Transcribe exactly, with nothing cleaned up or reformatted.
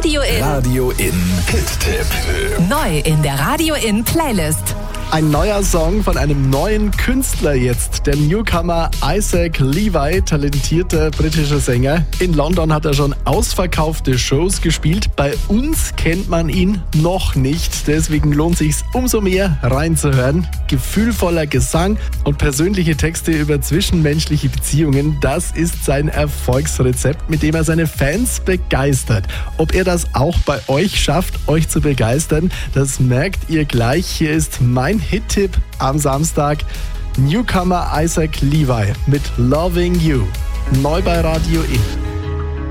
Radio In. Radio In Hit-Tipp. Neu in der Radio In Playlist. Ein neuer Song von einem neuen Künstler jetzt. Der Newcomer Isaac Levi, talentierter britischer Sänger. In London hat er schon ausverkaufte Shows gespielt. Bei uns kennt man ihn noch nicht. Deswegen lohnt sich's umso mehr reinzuhören. Gefühlvoller Gesang und persönliche Texte über zwischenmenschliche Beziehungen. Das ist sein Erfolgsrezept, mit dem er seine Fans begeistert. Ob er das auch bei euch schafft, euch zu begeistern, das merkt ihr gleich. Hier ist mein Hit-Tipp am Samstag. Newcomer Isaac Levi mit Loving You. Neu bei Radio In.